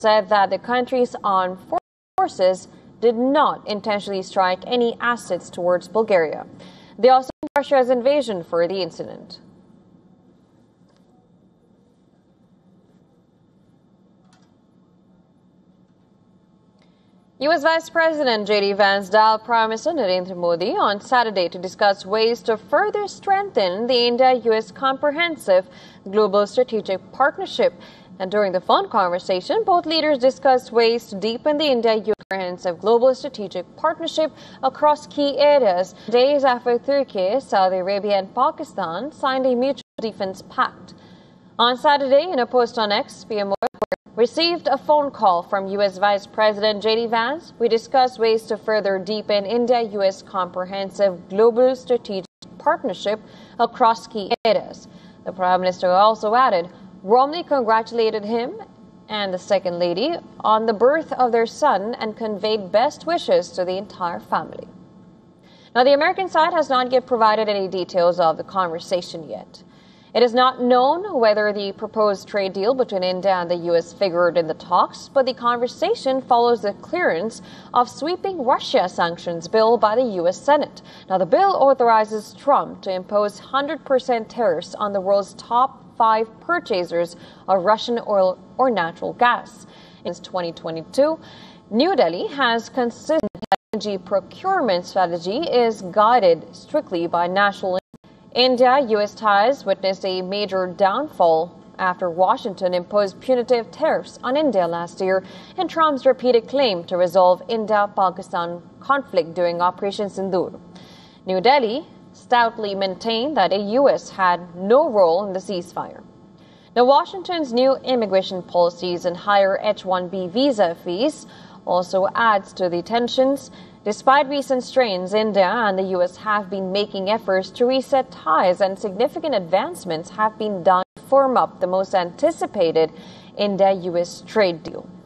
said that the country's armed forces did not intentionally strike any assets towards Bulgaria. They also blamed Russia's invasion for the incident. U.S. Vice President J.D. Vance dialed Prime Minister Narendra Modi on Saturday to discuss ways to further strengthen the India-U.S. comprehensive global strategic partnership. And during the phone conversation, both leaders discussed ways to deepen the India-U.S. comprehensive global strategic partnership across key areas, days after Turkey, Saudi Arabia and Pakistan signed a mutual defense pact. On Saturday, in a post on X, PM Modi received a phone call from U.S. Vice President J.D. Vance. We discussed ways to further deepen India-U.S. comprehensive global strategic partnership across key areas. The Prime Minister also added, warmly congratulated him and the Second Lady on the birth of their son and conveyed best wishes to the entire family. Now, the American side has not yet provided any details of the conversation yet. It is not known whether the proposed trade deal between India and the U.S. figured in the talks, but the conversation follows the clearance of sweeping Russia sanctions bill by the U.S. Senate. Now, the bill authorizes Trump to impose 100% tariffs on the world's top 5 purchasers of Russian oil or natural gas. Since 2022, New Delhi has consistent energy procurement strategy is guided strictly by national interest. India-U.S. ties witnessed a major downfall after Washington imposed punitive tariffs on India last year and Trump's repeated claim to resolve India-Pakistan conflict during Operation Sindoor. New Delhi stoutly maintained that the U.S. had no role in the ceasefire. Now, Washington's new immigration policies and higher H-1B visa fees also adds to the tensions. Despite recent strains, India and the U.S. have been making efforts to reset ties, and significant advancements have been done to firm up the most anticipated India-U.S. trade deal.